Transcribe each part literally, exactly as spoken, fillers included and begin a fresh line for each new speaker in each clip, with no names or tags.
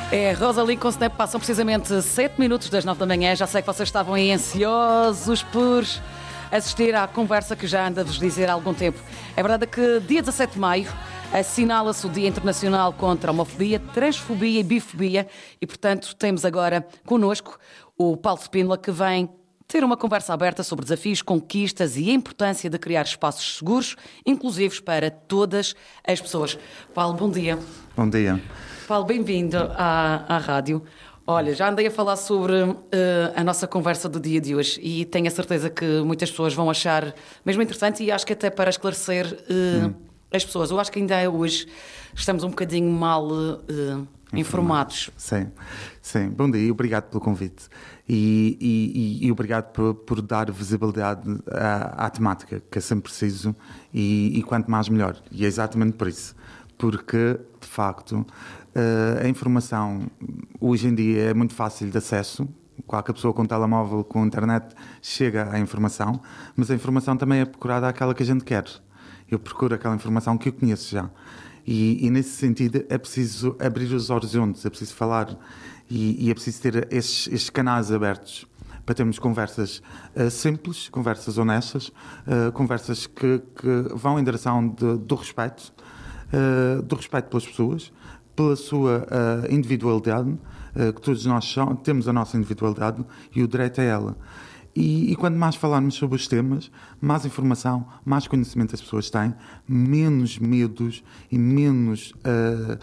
É, Rosalie com Snap, passam precisamente sete minutos das nove da manhã. Já sei que vocês estavam aí ansiosos por assistir à conversa que já anda a vos dizer há algum tempo. É verdade que dia dezassete de maio assinala-se o Dia Internacional contra a Homofobia, Transfobia e Bifobia e, portanto, temos agora connosco o Paulo Spínola, que vem ter uma conversa aberta sobre desafios, conquistas e a importância de criar espaços seguros, inclusivos para todas as pessoas. Paulo, bom dia.
Bom dia.
Paulo, bem-vindo à, à rádio. Olha, já andei a falar sobre uh, a nossa conversa do dia de hoje e tenho a certeza que muitas pessoas vão achar mesmo interessante e acho que até para esclarecer uh, hum. as pessoas. Eu acho que ainda hoje estamos um bocadinho mal uh, informados.
Sim, sim. Bom dia e obrigado pelo convite. E, e, e obrigado por, por dar visibilidade à, à temática, que é sempre preciso e, e quanto mais melhor. E é exatamente por isso. Porque, de facto, a informação hoje em dia é muito fácil de acesso. Qualquer pessoa com telemóvel, com internet, chega à informação, mas a informação também é procurada aquela que a gente quer. Eu procuro aquela informação que eu conheço já. E, e nesse sentido é preciso abrir os horizontes, é preciso falar e, e é preciso ter estes, estes canais abertos para termos conversas uh, simples, conversas honestas, uh, conversas que, que vão em direção de, do respeito, uh, do respeito pelas pessoas, pela sua uh, individualidade, uh, que todos nós são, temos a nossa individualidade e o direito a ela. E, e quanto mais falarmos sobre os temas, mais informação, mais conhecimento as pessoas têm, menos medos e menos, uh,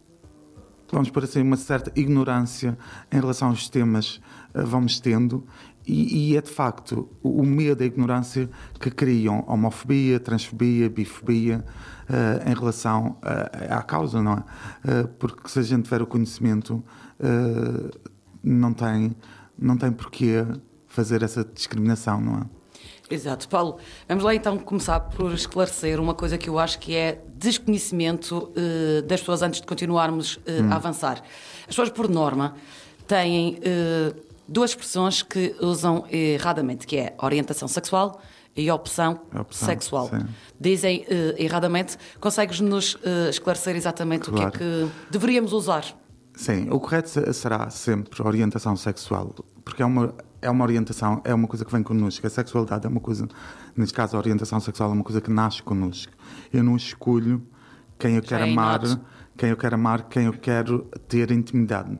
vamos por assim, uma certa ignorância em relação aos temas uh, vamos tendo. E, e é de facto o, o medo e a ignorância que criam homofobia, transfobia, bifobia uh, em relação uh, à causa, não é? Uh, porque se a gente tiver o conhecimento, uh, não tem, não tem porquê fazer essa discriminação, não é?
Exato. Paulo, vamos lá então começar por esclarecer uma coisa que eu acho que é desconhecimento uh, das pessoas antes de continuarmos uh, hum. a avançar. As pessoas, por norma, têm uh, duas expressões que usam erradamente, que é orientação sexual e opção, opção sexual. Sim. Dizem uh, erradamente. Consegues-nos uh, esclarecer exatamente claro. O que é que deveríamos usar?
Sim, o correto será sempre orientação sexual, porque é uma, é uma orientação, é uma coisa que vem connosco. A sexualidade é uma coisa, neste caso a orientação sexual é uma coisa que nasce connosco. Eu não escolho quem eu quero amar, quem eu quero amar, quem eu quero ter intimidade.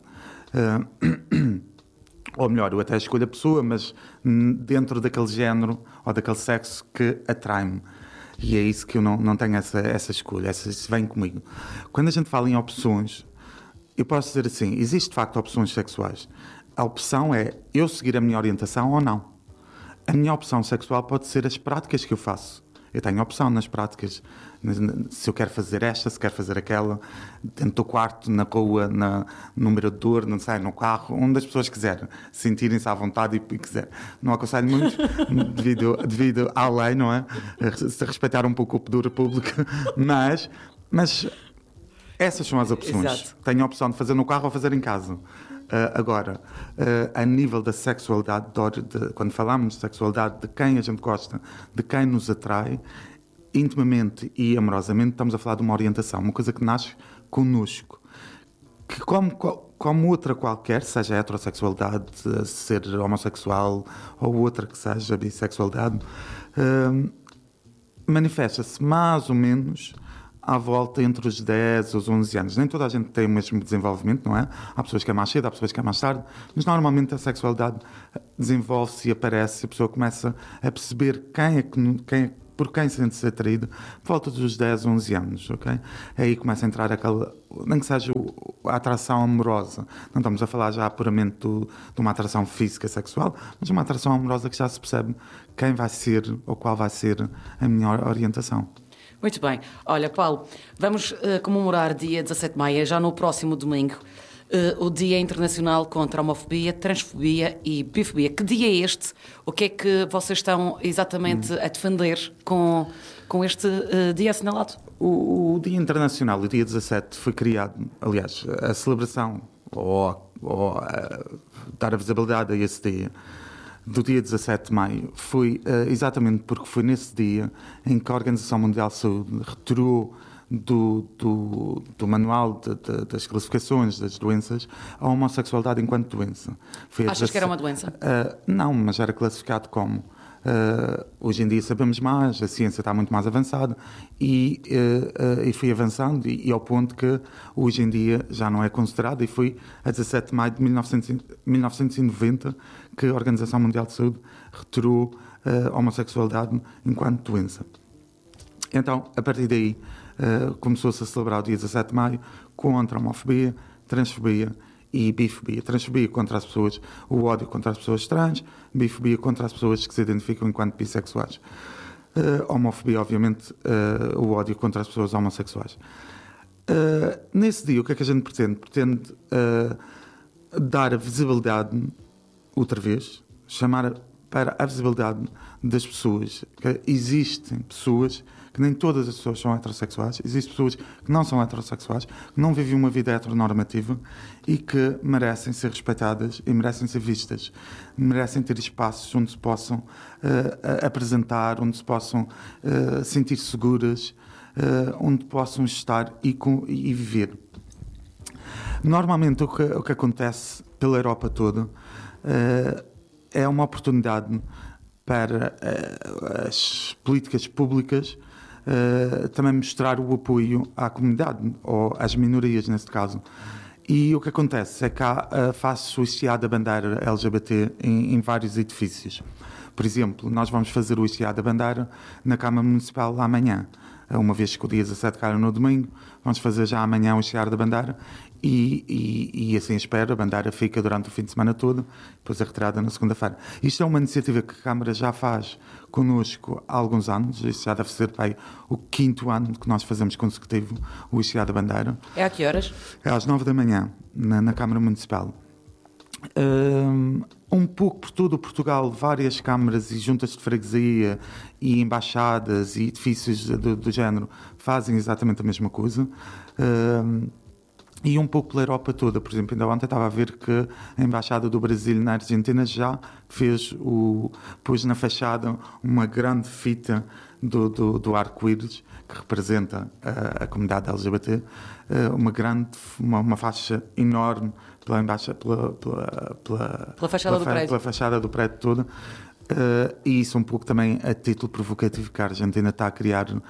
Uh, ou melhor, eu até escolho a pessoa, mas dentro daquele género ou daquele sexo que atrai-me. E é isso que eu não, não tenho essa, essa escolha, essa, isso vem comigo. Quando a gente fala em opções, eu posso dizer assim, existe de facto opções sexuais. A opção é eu seguir a minha orientação ou não. A minha opção sexual pode ser as práticas que eu faço. Eu tenho opção nas práticas. Se eu quero fazer esta, se quero fazer aquela, dentro do quarto, na rua, na, no mirador, não sei, no carro, onde as pessoas quiserem, sentirem-se à vontade e, e quiser. Não aconselho muito, devido, devido à lei, não é? Se respeitar um pouco o pudor público, mas... mas essas são as opções. Exato. Tenho a opção de fazer no carro ou fazer em casa. Uh, agora, uh, a nível da sexualidade, de, de, quando falamos de sexualidade, de quem a gente gosta, de quem nos atrai, intimamente e amorosamente, estamos a falar de uma orientação, uma coisa que nasce connosco. Que como, como outra qualquer, seja a heterossexualidade, ser homossexual ou outra que seja a bissexualidade, uh, manifesta-se mais ou menos à volta entre os dez e os onze anos. Nem toda a gente tem o mesmo desenvolvimento, não é? Há pessoas que é mais cedo, há pessoas que é mais tarde, mas normalmente a sexualidade desenvolve-se e aparece, a pessoa começa a perceber quem é que, quem é, por quem sente-se atraído por volta dos dez, onze anos, ok? Aí começa a entrar aquela, nem que seja a atração amorosa. Não estamos a falar já puramente do, de uma atração física sexual, mas uma atração amorosa que já se percebe quem vai ser ou qual vai ser a minha orientação.
Muito bem. Olha, Paulo, vamos uh, comemorar dia dezassete de maio, já no próximo domingo, uh, o Dia Internacional contra a Homofobia, Transfobia e Bifobia. Que dia é este? O que é que vocês estão exatamente hum. a defender com, com este uh, dia assinalado?
O, o Dia Internacional, o dia dezassete, foi criado, aliás, a celebração, ou, ou a, dar a visibilidade a esse dia, do dia dezassete de maio foi uh, exatamente porque foi nesse dia em que a Organização Mundial de Saúde retirou do, do, do manual de, de, das classificações das doenças a homossexualidade enquanto doença.
Foi Achas que era uma doença?
Uh, não, mas era classificado como. Uh, hoje em dia sabemos mais, a ciência está muito mais avançada e, uh, uh, e foi avançando e, e ao ponto que hoje em dia já não é considerado, e foi a dezassete de maio de mil novecentos e noventa que a Organização Mundial de Saúde retirou a homossexualidade enquanto doença. Então, a partir daí, uh, começou-se a celebrar o dia dezassete de maio contra a homofobia, transfobia e bifobia. Transfobia contra as pessoas, o ódio contra as pessoas trans, bifobia contra as pessoas que se identificam enquanto bissexuais. Uh, homofobia, obviamente, uh, o ódio contra as pessoas homossexuais. Uh, nesse dia, o que é que a gente pretende? Pretende uh, dar a visibilidade, outra vez, chamar para a visibilidade das pessoas, que existem pessoas, que nem todas as pessoas são heterossexuais, existem pessoas que não são heterossexuais, que não vivem uma vida heteronormativa e que merecem ser respeitadas e merecem ser vistas, merecem ter espaços onde se possam uh, apresentar, onde se possam uh, sentir seguras, uh, onde possam estar e, com, e viver. Normalmente o que, o que acontece pela Europa toda uh, é uma oportunidade para uh, as políticas públicas uh, também mostrar o apoio à comunidade, ou às minorias, neste caso. E o que acontece é que há, uh, faz-se o hasteado da bandeira L G B T em, em vários edifícios. Por exemplo, nós vamos fazer o hasteado da bandeira na Câmara Municipal amanhã. Uma vez que o dia dezassete cai no domingo, vamos fazer já amanhã o hasteado da bandeira e, e, e assim espero, a bandeira fica durante o fim de semana todo, depois é retirada na segunda-feira. Isto é uma iniciativa que a Câmara já faz connosco há alguns anos, isto já deve ser pai, o quinto ano que nós fazemos consecutivo o hasteado da bandeira.
É a que horas?
É às nove da manhã, na, na Câmara Municipal. Um pouco por todo o Portugal, várias câmaras e juntas de freguesia e embaixadas e edifícios do, do género fazem exatamente a mesma coisa. Um, e um pouco pela Europa toda. Por exemplo, ainda ontem estava a ver que a Embaixada do Brasil na Argentina já fez o, pôs na fachada uma grande fita do, do, do arco-íris que representa a, a comunidade L G B T, uma grande, uma, uma faixa enorme pela, embaixa, pela, pela, pela,
pela fachada
pela,
do prédio.
Pela fachada do prédio toda. Uh, e isso um pouco também a título provocativo, que a Argentina está a criar uh,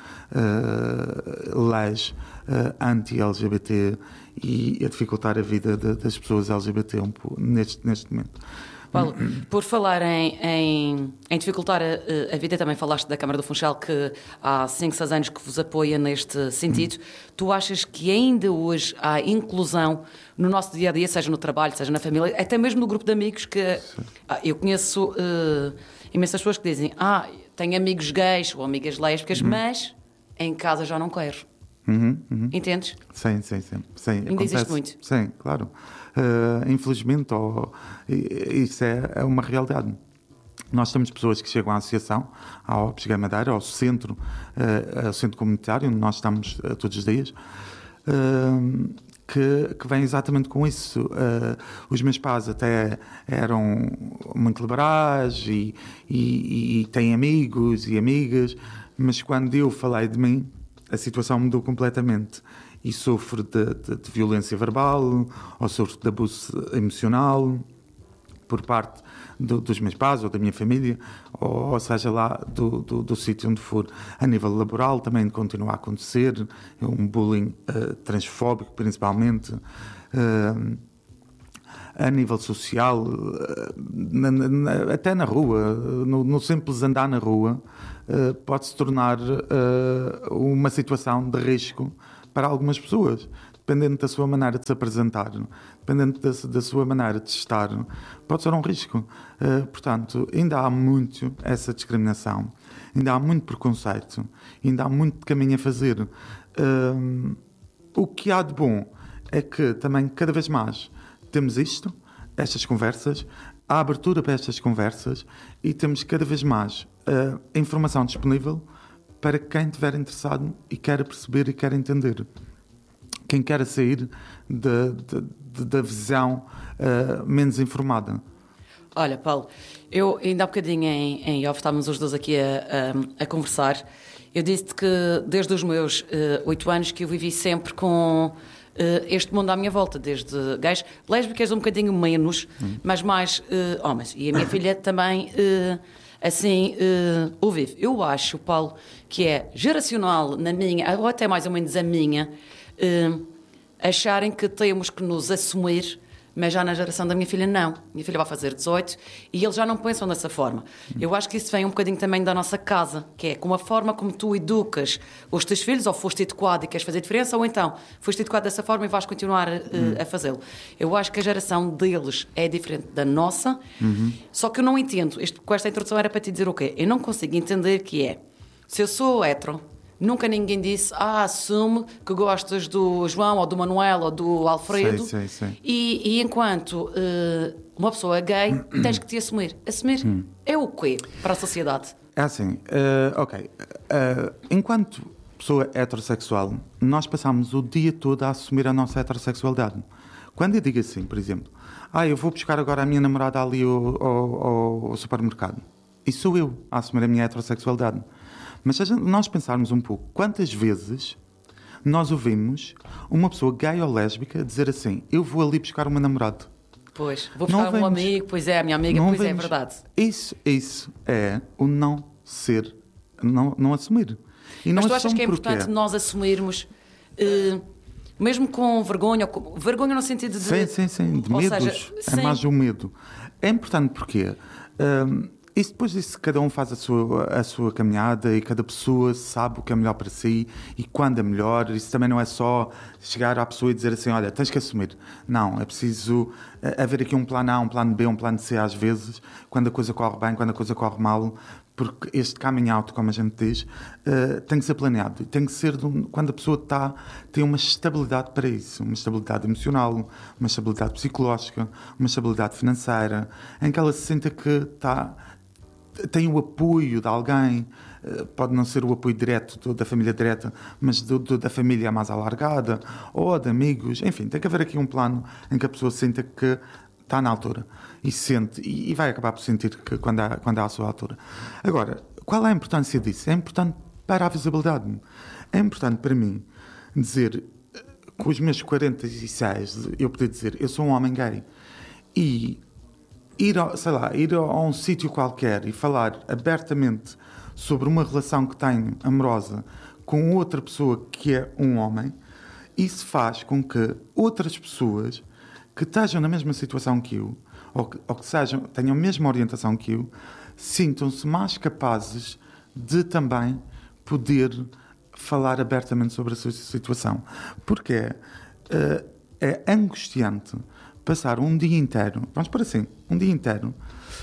leis uh, anti-L G B T e a dificultar a vida de, das pessoas L G B T um pouco, neste, neste momento.
Paulo, por falar em, em, em dificultar a, a vida, também falaste da Câmara do Funchal, que há cinco, seis anos que vos apoia neste sentido. Hum. Tu achas que ainda hoje há inclusão no nosso dia-a-dia, seja no trabalho, seja na família, até mesmo no grupo de amigos que... Ah, eu conheço uh, imensas pessoas que dizem ah, tenho amigos gays ou amigas lésbicas, hum. mas em casa já não quero.
Uhum, uhum.
Entendes?
Sim, sim, sim. sim
Ainda acontece. Existe muito.
Sim, claro. Uh, infelizmente, oh, isso é, é uma realidade. Nós temos pessoas que chegam à associação, ao Opus Gay Madeira, ao centro, uh, ao centro comunitário, onde nós estamos uh, todos os dias, uh, que, que vêm exatamente com isso. Uh, os meus pais até eram muito liberais e, e, e têm amigos e amigas, mas quando eu falei de mim, a situação mudou completamente. E sofro de, de, de violência verbal, ou sofro de abuso emocional por parte do, dos meus pais ou da minha família, ou, ou seja lá do, do, do sítio onde for. A nível laboral também continua a acontecer, um bullying uh, transfóbico principalmente. Uh, a nível social, uh, na, na, até na rua, no, no simples andar na rua, uh, pode-se tornar uh, uma situação de risco para algumas pessoas, dependendo da sua maneira de se apresentar, dependendo da, da sua maneira de estar, pode ser um risco. Uh, portanto, ainda há muito essa discriminação, ainda há muito preconceito, ainda há muito caminho a fazer. Uh, o que há de bom é que também, cada vez mais, temos isto, estas conversas, a abertura para estas conversas e temos cada vez mais uh, a informação disponível para quem estiver interessado e queira perceber e queira entender. Quem queira sair da, da, da visão uh, menos informada.
Olha, Paulo, eu ainda há bocadinho em, em off estávamos os dois aqui a, a, a conversar Eu disse-te que desde os meus oito uh, anos que eu vivi sempre com uh, este mundo à minha volta, desde gays, lésbicas um bocadinho menos, hum. mas mais uh, homens. E a minha filha também, uh, assim, uh, o vive. Eu acho, Paulo, que é geracional na minha, ou até mais ou menos a minha, uh, acharem que temos que nos assumir. Mas já na geração da minha filha, não. Minha filha vai fazer dezoito e eles já não pensam dessa forma. Eu acho que isso vem um bocadinho também da nossa casa, que é com a forma como tu educas os teus filhos, ou foste educado e queres fazer diferença, ou então foste educado dessa forma e vais continuar uh, uhum. a fazê-lo. Eu acho que a geração deles é diferente da nossa, uhum. só que eu não entendo. Este, com esta introdução era para te dizer o quê? Eu não consigo entender que é, se eu sou hétero, nunca ninguém disse, ah, assume que gostas do João, ou do Manuel, ou do Alfredo.
Sei, sei, sei.
E, e enquanto uh, uma pessoa é gay, tens que te assumir. Assumir hum. é o quê para a sociedade?
É assim, uh, ok. Uh, enquanto pessoa heterossexual, nós passamos o dia todo a assumir a nossa heterossexualidade. Quando eu digo assim, por exemplo, ah, eu vou buscar agora a minha namorada ali ao, ao, ao supermercado. Isso sou eu a assumir a minha heterossexualidade. Mas se nós pensarmos um pouco, quantas vezes nós ouvimos uma pessoa gay ou lésbica dizer assim, eu vou ali buscar uma namorada.
Pois, vou buscar um amigo, pois é, a minha amiga, não pois vemos. É verdade.
Isso, isso é o não ser, não, não assumir. E
Mas
não
tu achas que é importante nós assumirmos, uh, mesmo com vergonha, com, vergonha no sentido de...
Sim, sim, sim, de medos, seja, é sim. mais o medo. É importante porque... Um, Isso depois disso, cada um faz a sua, a sua caminhada e cada pessoa sabe o que é melhor para si e quando é melhor. Isso também não é só chegar à pessoa e dizer assim, olha, tens que assumir. Não, é preciso haver aqui um plano A, um plano B, um plano C às vezes, quando a coisa corre bem, quando a coisa corre mal, porque este coming out, como a gente diz, uh, tem que ser planeado. Tem que ser de um, quando a pessoa tá, tem uma estabilidade para isso, uma estabilidade emocional, uma estabilidade psicológica, uma estabilidade financeira, em que ela se sinta que está... tem o apoio de alguém, pode não ser o apoio direto da família direta, mas do, do, da família mais alargada, ou de amigos, enfim, tem que haver aqui um plano em que a pessoa sinta que está na altura e sente, e vai acabar por sentir que quando há, quando há a sua altura. Agora, qual é a importância disso? É importante para a visibilidade. É importante para mim dizer, com os meus quarenta e seis, eu poder dizer, eu sou um homem gay, e ir, sei lá, ir a um sítio qualquer e falar abertamente sobre uma relação que tenho amorosa com outra pessoa que é um homem, isso faz com que outras pessoas que estejam na mesma situação que eu, ou que, ou que sejam, tenham a mesma orientação que eu, sintam-se mais capazes de também poder falar abertamente sobre a sua situação. Porque é, é angustiante passar um dia inteiro, vamos por assim, um dia inteiro,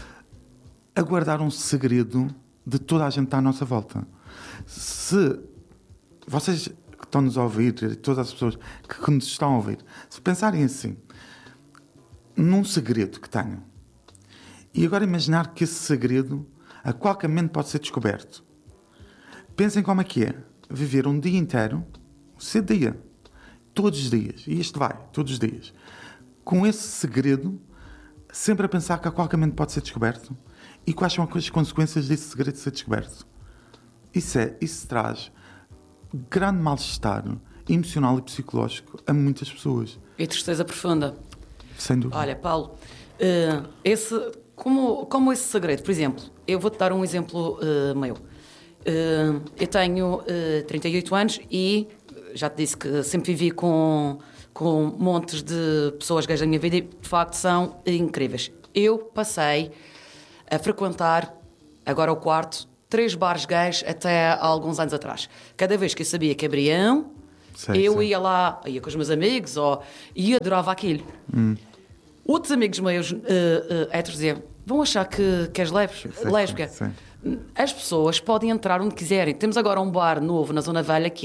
a guardar um segredo de toda a gente que está à nossa volta. Se vocês que estão-nos a ouvir, todas as pessoas que nos estão a ouvir, se pensarem assim, num segredo que tenham, e agora imaginar que esse segredo a qualquer momento pode ser descoberto. Pensem como é que é viver um dia inteiro, ser dia, todos os dias, e isto vai, todos os dias, com esse segredo, sempre a pensar que a qualquer momento pode ser descoberto e quais são as consequências desse segredo ser descoberto. Isso, é, isso traz grande mal-estar emocional e psicológico a muitas pessoas.
E tristeza profunda.
Sem dúvida.
Olha, Paulo, uh, esse, como, como esse segredo, por exemplo, eu vou-te dar um exemplo uh, meu. Uh, eu tenho uh, trinta e oito anos e já te disse que sempre vivi com... com montes de pessoas gays da minha vida e, de facto, são incríveis. Eu passei a frequentar, agora o quarto, três bares gays até há alguns anos atrás. Cada vez que eu sabia que abriam, sei, eu sei. ia lá, ia com os meus amigos ou, e adorava aquilo. Hum. Outros amigos meus, uh, uh, héteros, diziam, vão achar que, que és lésbica.
Sei, sei.
As pessoas podem entrar onde quiserem. Temos agora um bar novo na Zona Velha que